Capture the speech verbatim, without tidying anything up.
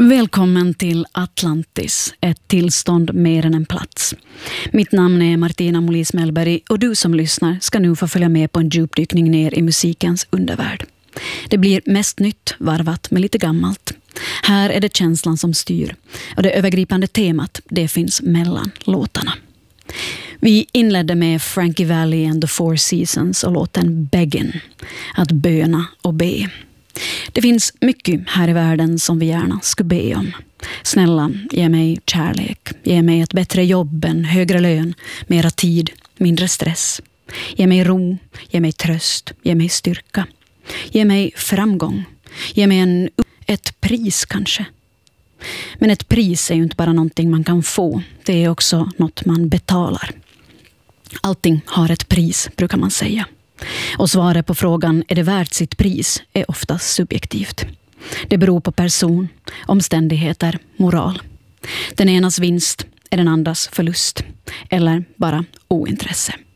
Välkommen till Atlantis, ett tillstånd mer än en plats. Mitt namn är Martina Molis Mellberg och du som lyssnar ska nu få följa med på en djupdykning ner i musikens undervärld. Det blir mest nytt varvat med lite gammalt. Här är det känslan som styr och det övergripande temat det finns mellan låtarna. Vi inledde med Frankie Valli and the Four Seasons och låten Beggin', att böna och be. Det finns mycket här i världen som vi gärna skulle be om. Snälla, ge mig kärlek. Ge mig ett bättre jobb, en högre lön, mera tid, mindre stress. Ge mig ro, ge mig tröst, ge mig styrka. Ge mig framgång. Ge mig en, ett pris kanske. Men ett pris är ju inte bara någonting man kan få. Det är också något man betalar. Allting har ett pris, brukar man säga. Och svaret på frågan är det värt sitt pris är oftast subjektivt. Det beror på person, omständigheter, moral. Den enas vinst är den andras förlust eller bara ointresse.